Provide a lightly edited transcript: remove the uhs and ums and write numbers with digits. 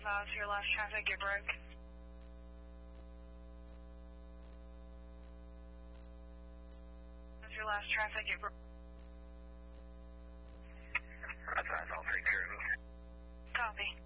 How's your last traffic get broke? How's your last traffic get broke? That's fine, I'll take care of it. Copy.